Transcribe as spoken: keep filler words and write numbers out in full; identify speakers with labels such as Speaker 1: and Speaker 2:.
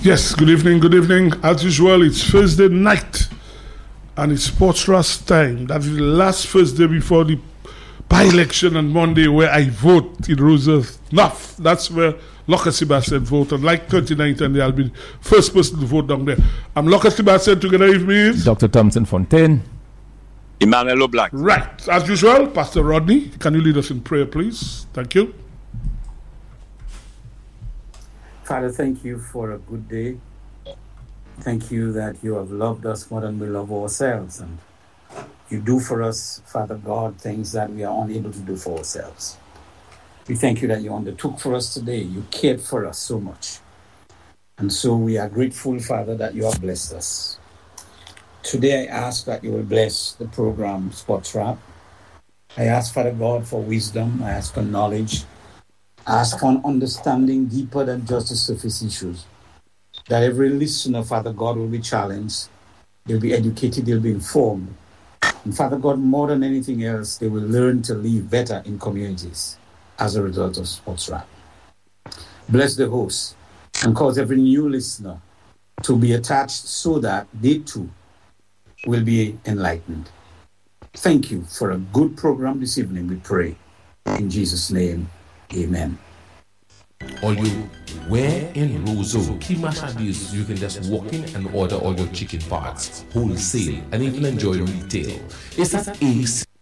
Speaker 1: Yes, good evening, good evening. As usual, it's Thursday night and it's Sports Trust time. That is the last Thursday before the by-election on Monday where I vote in Roses North. That's where Locker Sebastian voted. Like twenty-ninth, and I'll be the first person to vote down there. I'm Locker Sebastian, together with me is
Speaker 2: Doctor Thompson Fontaine.
Speaker 3: Emmanuel O'Black.
Speaker 1: Right. As usual, Pastor Rodney, can you lead us in prayer, please? Thank you.
Speaker 4: Father, thank you for a good day. Thank you that you have loved us more than we love ourselves. And you do for us, Father God, things that we are unable to do for ourselves. We thank you that you undertook for us today. You cared for us so much. And so we are grateful, Father, that you have blessed us. Today I ask that you will bless the program Sports Wrap. I ask, Father God, for wisdom. I ask for knowledge. I ask for an understanding deeper than just the surface issues. That every listener, Father God, will be challenged. They'll be educated. They'll be informed. And Father God, more than anything else, they will learn to live better in communities as a result of Sports Wrap. Bless the host and cause every new listener to be attached so that they too will be enlightened. Thank you for a good program this evening, we pray. In Jesus' name, amen.
Speaker 5: Or you, where in Roseau, Kimashadis, you can just walk in and order all your chicken parts, wholesale, and even enjoy retail. It's at Ace